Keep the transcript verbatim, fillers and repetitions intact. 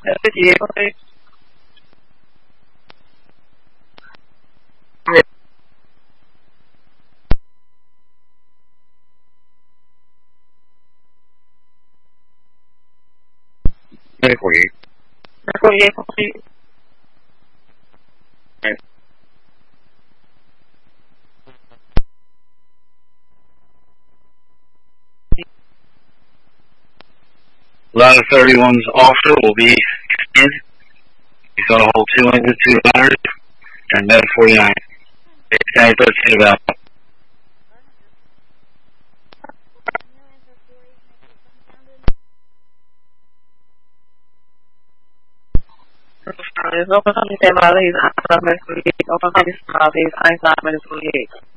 fifty-eight, please. Medical forty-eight. forty-eight, please. Ladder thirty-one's officer will be in. He's going to hold two into two ladders and med forty-nine. It's thirteen about. Open on the table, please. Open on the table, please. Einstein, minus forty-eight.